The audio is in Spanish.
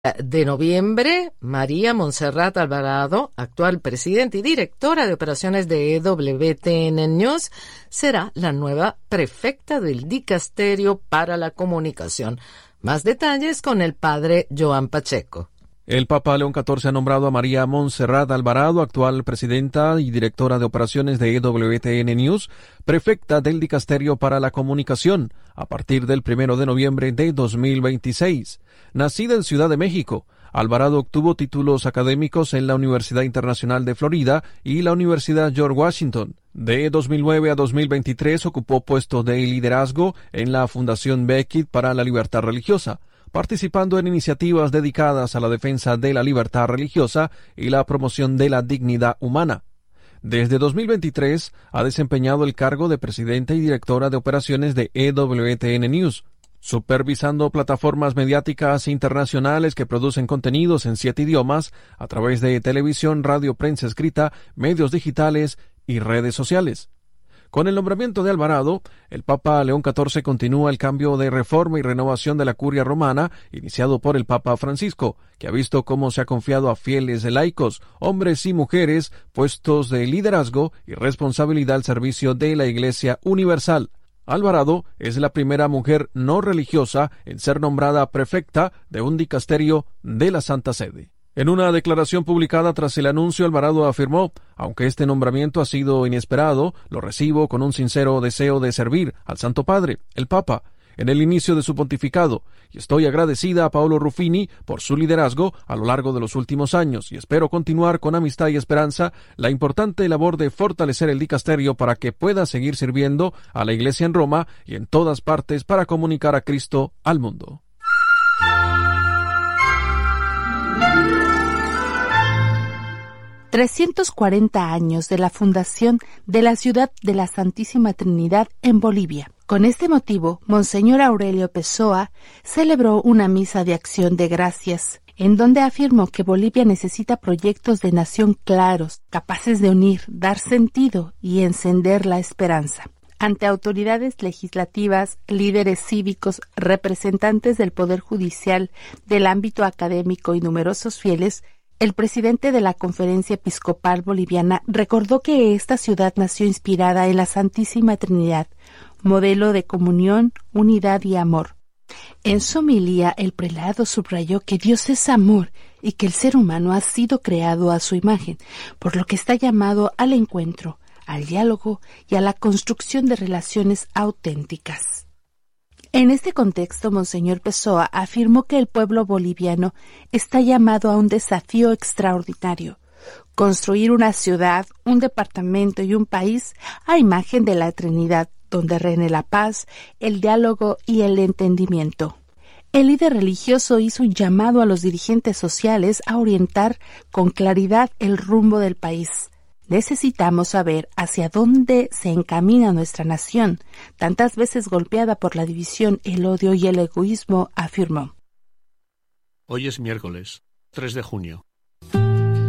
de noviembre, María Montserrat Alvarado, actual presidenta y directora de operaciones de EWTN News, será la nueva prefecta del Dicasterio para la Comunicación. Más detalles con el padre Joan Pacheco. El Papa León XIV ha nombrado a María Montserrat Alvarado, actual presidenta y directora de operaciones de EWTN News, prefecta del Dicasterio para la Comunicación, a partir del 1 de noviembre de 2026. Nacida en Ciudad de México, Alvarado obtuvo títulos académicos en la Universidad Internacional de Florida y la Universidad George Washington. De 2009 a 2023 ocupó puestos de liderazgo en la Fundación Beckett para la Libertad Religiosa, participando en iniciativas dedicadas a la defensa de la libertad religiosa y la promoción de la dignidad humana. Desde 2023 ha desempeñado el cargo de presidenta y directora de operaciones de EWTN News, supervisando plataformas mediáticas internacionales que producen contenidos en 7 idiomas a través de televisión, radio, prensa escrita, medios digitales y redes sociales. Con el nombramiento de Alvarado, el Papa León XIV continúa el cambio de reforma y renovación de la curia romana iniciado por el Papa Francisco, que ha visto cómo se ha confiado a fieles laicos, hombres y mujeres, puestos de liderazgo y responsabilidad al servicio de la Iglesia Universal. Alvarado es la primera mujer no religiosa en ser nombrada prefecta de un dicasterio de la Santa Sede. En una declaración publicada tras el anuncio, Alvarado afirmó: aunque este nombramiento ha sido inesperado, lo recibo con un sincero deseo de servir al Santo Padre, el Papa, en el inicio de su pontificado, y estoy agradecida a Paolo Ruffini por su liderazgo a lo largo de los últimos años, y espero continuar con amistad y esperanza la importante labor de fortalecer el dicasterio para que pueda seguir sirviendo a la Iglesia en Roma y en todas partes para comunicar a Cristo al mundo. $340 años de la fundación de la ciudad de la Santísima Trinidad en Bolivia. Con este motivo, Monseñor Aurelio Pessoa celebró una misa de acción de gracias, en donde afirmó que Bolivia necesita proyectos de nación claros, capaces de unir, dar sentido y encender la esperanza. Ante autoridades legislativas, líderes cívicos, representantes del Poder Judicial, del ámbito académico y numerosos fieles, el presidente de la Conferencia Episcopal Boliviana recordó que esta ciudad nació inspirada en la Santísima Trinidad, modelo de comunión, unidad y amor. En su homilía, el prelado subrayó que Dios es amor y que el ser humano ha sido creado a su imagen, por lo que está llamado al encuentro, al diálogo y a la construcción de relaciones auténticas. En este contexto, Monseñor Pessoa afirmó que el pueblo boliviano está llamado a un desafío extraordinario: construir una ciudad, un departamento y un país a imagen de la Trinidad, donde reine la paz, el diálogo y el entendimiento. El líder religioso hizo un llamado a los dirigentes sociales a orientar con claridad el rumbo del país. Necesitamos saber hacia dónde se encamina nuestra nación, tantas veces golpeada por la división, el odio y el egoísmo, afirmó. Hoy es miércoles, 3 de junio.